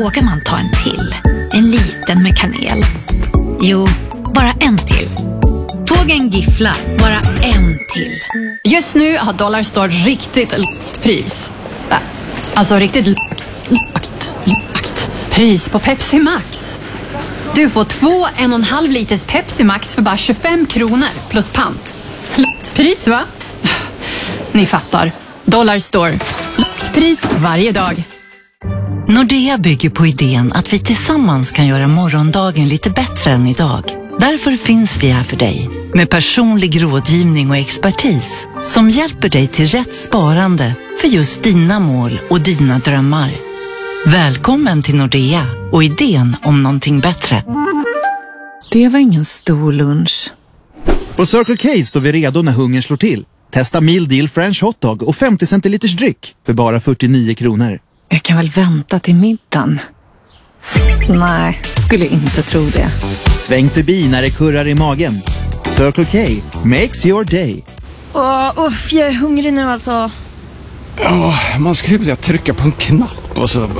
vågar man ta en till. En liten med kanel. Jo, bara en till. Fågeln giffla, bara en till. Just nu har Dollarstore riktigt lågt pris. Alltså riktigt lågt pris på Pepsi Max. Du får 2 1,5 liters Pepsi Max för bara 25 kronor plus pant. Lågt pris, va? Ni fattar. Dollarstore. Lågt pris varje dag. Nordea bygger på idén att vi tillsammans kan göra morgondagen lite bättre än idag. Därför finns vi här för dig med personlig rådgivning och expertis som hjälper dig till rätt sparande för just dina mål och dina drömmar. Välkommen till Nordea och idén om någonting bättre. Det var ingen stor lunch. På Circle K står vi redo när hungern slår till. Testa Meal Deal French Hotdog och 50 centiliters dryck för bara 49 kronor. Jag kan väl vänta till middagen. Nej, skulle inte tro det. Sväng förbi när det kurrar i magen. Circle K makes your day. Uff, jag är hungrig nu alltså. Man skulle vilja trycka på en knapp och så...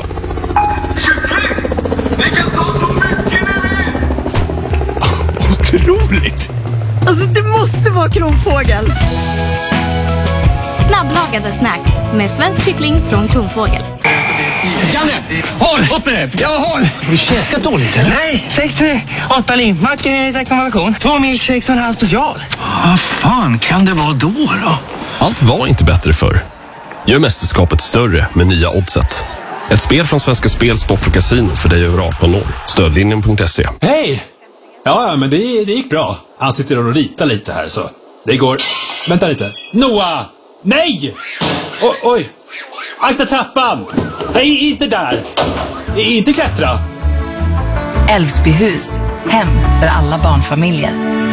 Otroligt! Alltså det måste vara Kronfågel. Snabblagade snacks med svensk kyckling från Kronfågel. Janne, håll! Upp med det! Ja, håll! Har du käkat dåligt eller? Nej, 6-3, 8 limpmackor i rekommendation. 2 milkshakes och en halv special. Vad fan kan det vara då? Allt var inte bättre förr. Gör mästerskapet större med nya Oddset. Ett spel från Svenska Spel, Sport och Casino för dig över 18 år. Stödlinjen.se. Hej! Ja, men det gick bra. Han sitter och ritar lite här så. Det går... Vänta lite. Noah! Nej! Oj! Akta trappan! Nej, inte där! Inte klättra! Älvsbyhus. Hem för alla barnfamiljer.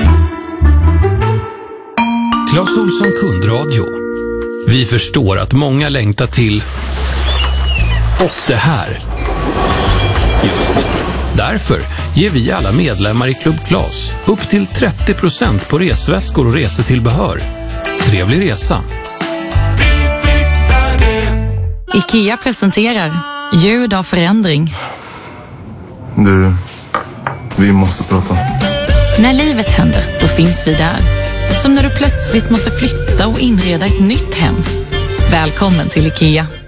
Clas Ohlson kundradio. Vi förstår att många längtar till och det här. Just det. Därför ger vi alla medlemmar i Club Clas upp till 30% på resväskor och resetillbehör. Trevlig resa. IKEA presenterar Ljud av förändring. Du, vi måste prata. När livet händer, då finns vi där. Som när du plötsligt måste flytta och inreda ett nytt hem. Välkommen till IKEA.